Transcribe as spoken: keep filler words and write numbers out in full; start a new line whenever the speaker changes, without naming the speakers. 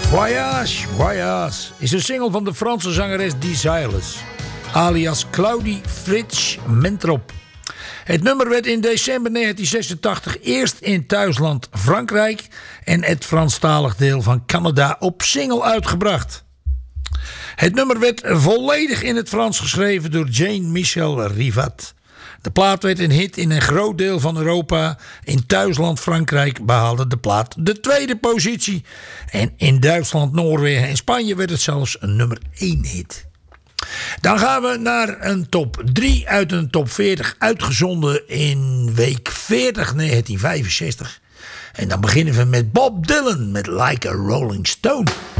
Voyage, Voyage is een single van de Franse zangeres Desireless, alias Claudie Fritsch Mentrop. Het nummer werd in december negentien zesentachtig eerst in thuisland Frankrijk en het Franstalig deel van Canada op single uitgebracht. Het nummer werd volledig in het Frans geschreven door Jean-Michel Rivat. De plaat werd een hit in een groot deel van Europa. In thuisland Frankrijk behaalde de plaat de tweede positie. En in Duitsland, Noorwegen en Spanje werd het zelfs een nummer één hit. Dan gaan we naar een top drie uit een top veertig, uitgezonden in week veertig negentien vijfenzestig. En dan beginnen we met Bob Dylan met Like a Rolling Stone.